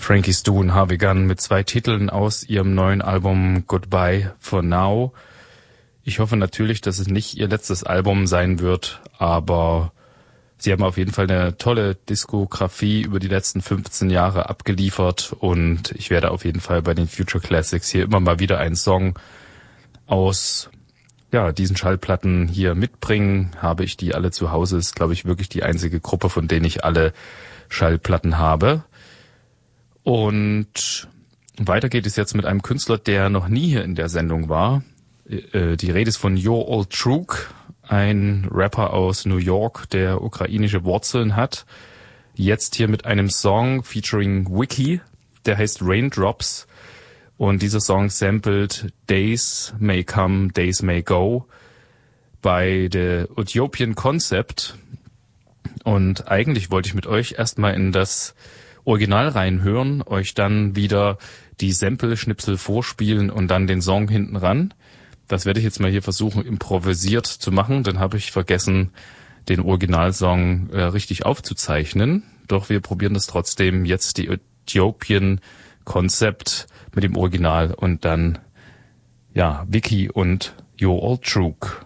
Frankie Stu und Harvey Gunn mit 2 Titeln aus ihrem neuen Album Goodbye for Now. Ich hoffe natürlich, dass es nicht ihr letztes Album sein wird, aber sie haben auf jeden Fall eine tolle Diskografie über die letzten 15 Jahre abgeliefert und ich werde auf jeden Fall bei den Future Classics hier immer mal wieder einen Song aus diesen Schallplatten hier mitbringen. Habe ich die alle zu Hause, ist glaube ich wirklich die einzige Gruppe, von denen ich alle Schallplatten habe. Und weiter geht es jetzt mit einem Künstler, der noch nie hier in der Sendung war. Die Rede ist von Yo Old Truk, ein Rapper aus New York, der ukrainische Wurzeln hat. Jetzt hier mit einem Song featuring Wiki, der heißt Raindrops. Und dieser Song sampled Days May Come, Days May Go bei der Ethiopian Concept. Und eigentlich wollte ich mit euch erstmal in das Original reinhören, euch dann wieder die Sample-Schnipsel vorspielen und dann den Song hinten ran. Das werde ich jetzt mal hier versuchen, improvisiert zu machen. Dann habe ich vergessen, den Originalsong richtig aufzuzeichnen. Doch wir probieren das trotzdem jetzt, die Ethiopian Concept mit dem Original und dann Wiki und Yo Old Truk.